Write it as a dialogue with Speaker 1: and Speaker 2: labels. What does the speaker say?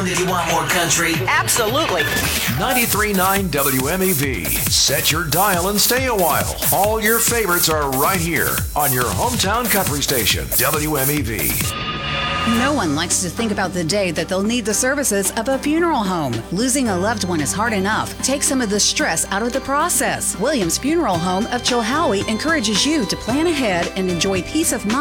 Speaker 1: If you want more country.
Speaker 2: Absolutely.
Speaker 3: 93.9 WMEV. Set your dial and stay a while. All your favorites are right here on your hometown country station, WMEV.
Speaker 4: No one likes to think about the day that they'll need the services of a funeral home. Losing a loved one is hard enough. Take some of the stress out of the process. Williams Funeral Home of Chilhowie encourages you to plan ahead and enjoy peace of mind